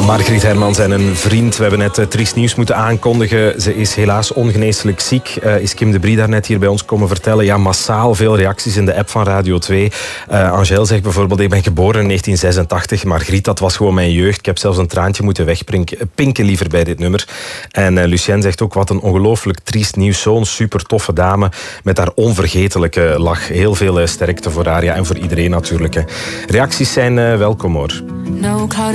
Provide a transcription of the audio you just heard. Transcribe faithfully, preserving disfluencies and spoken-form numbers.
Margriet Hermans en een vriend. We hebben net uh, triest nieuws moeten aankondigen. Ze is helaas ongeneeslijk ziek. Uh, is Kim de Brie daarnet hier bij ons komen vertellen. Ja, massaal veel reacties in de app van Radio twee. Uh, Angèle zegt bijvoorbeeld, ik ben geboren in negentien zesentachtig. Margriet, dat was gewoon mijn jeugd. Ik heb zelfs een traantje moeten wegpinken liever bij dit nummer. En uh, Lucien zegt ook, wat een ongelooflijk triest nieuws. Zo'n super toffe dame met haar onvergetelijke lach. Heel veel uh, sterkte voor haar, ja, en voor iedereen natuurlijk. Hè. Reacties zijn uh, welkom hoor. No